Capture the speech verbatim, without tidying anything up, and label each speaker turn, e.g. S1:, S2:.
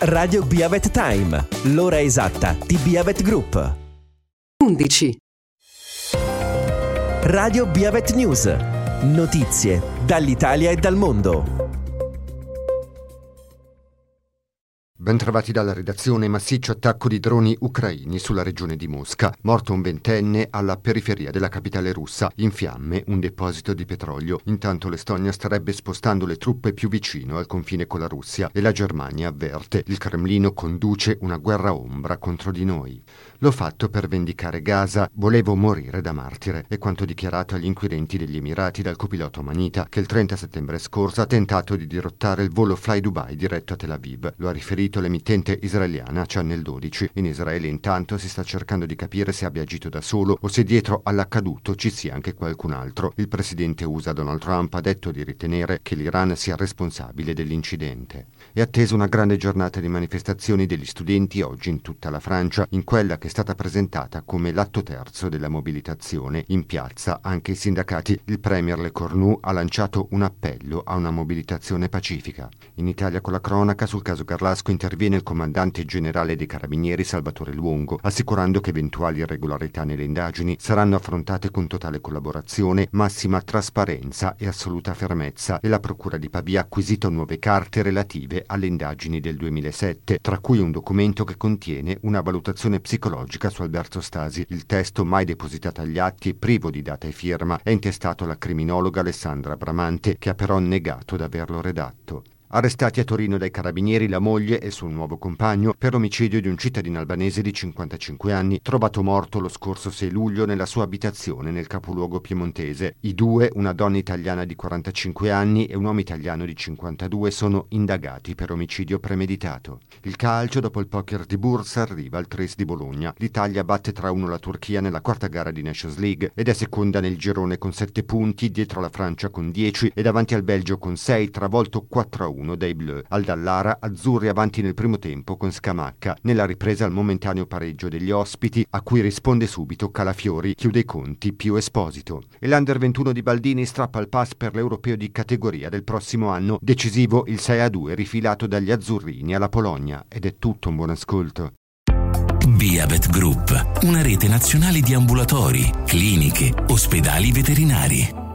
S1: Radio Biavet Time, l'ora esatta di Biavet Group.
S2: undici.
S1: Radio Biavet News, notizie dall'Italia e dal mondo.
S3: Bentrovati dalla redazione. Massiccio attacco di droni ucraini sulla regione di Mosca. Morto un ventenne alla periferia della capitale russa. In fiamme un deposito di petrolio. Intanto l'Estonia starebbe spostando le truppe più vicino al confine con la Russia e la Germania avverte: il Cremlino conduce una guerra ombra contro di noi. L'ho fatto per vendicare Gaza, volevo morire da martire, è quanto dichiarato agli inquirenti degli Emirati dal copilota omanita che il trenta settembre scorso ha tentato di dirottare il volo Fly Dubai diretto a Tel Aviv. Lo ha riferito l'emittente israeliana Channel dodici. In Israele intanto si sta cercando di capire se abbia agito da solo o se dietro all'accaduto ci sia anche qualcun altro. Il presidente U S A Donald Trump ha detto di ritenere che l'Iran sia responsabile dell'incidente. È attesa una grande giornata di manifestazioni degli studenti oggi in tutta la Francia, in quella che è stata presentata come l'atto terzo della mobilitazione. In piazza anche i sindacati. Il premier Le Cornu ha lanciato un appello a una mobilitazione pacifica. In Italia con la cronaca, sul caso Garlasco interviene il comandante generale dei Carabinieri Salvatore Luongo, assicurando che eventuali irregolarità nelle indagini saranno affrontate con totale collaborazione, massima trasparenza e assoluta fermezza, e la procura di Pavia ha acquisito nuove carte relative alle indagini del duemilasette, tra cui un documento che contiene una valutazione psicologica su Alberto Stasi. Il testo, mai depositato agli atti e privo di data e firma, è intestato alla criminologa Alessandra Bramante, che ha però negato di averlo redatto. Arrestati a Torino dai carabinieri la moglie e il suo nuovo compagno per omicidio di un cittadino albanese di cinquantacinque anni, trovato morto lo scorso sei luglio nella sua abitazione nel capoluogo piemontese. I due, una donna italiana di quarantacinque anni e un uomo italiano di cinquantadue, sono indagati per omicidio premeditato. Il calcio, dopo il poker di Bursa, arriva al Tris di Bologna. L'Italia batte tre a uno la Turchia nella quarta gara di Nations League ed è seconda nel girone con sette punti, dietro la Francia con dieci e davanti al Belgio con sei, travolto quattro a uno dai Bleu. Al Dallara, azzurri avanti nel primo tempo con Scamacca. Nella ripresa il momentaneo pareggio degli ospiti, a cui risponde subito Calafiori, chiude i conti più Esposito. E l'Under ventuno di Baldini strappa il pass per l'Europeo di categoria del prossimo anno. Decisivo il sei a due rifilato dagli azzurrini alla Polonia. Ed è tutto, un buon ascolto.
S4: Biavet Group, una rete nazionale di ambulatori, cliniche, ospedali veterinari.